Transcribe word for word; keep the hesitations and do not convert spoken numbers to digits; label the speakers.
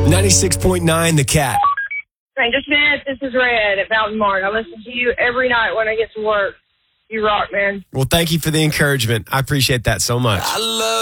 Speaker 1: ninety-six point nine The Cat.
Speaker 2: Ranger Smith, this is Red at Mountain Mart. I listen to you every night when I get to work. You rock, man.
Speaker 1: Well, thank you for the encouragement. I appreciate that so much. I love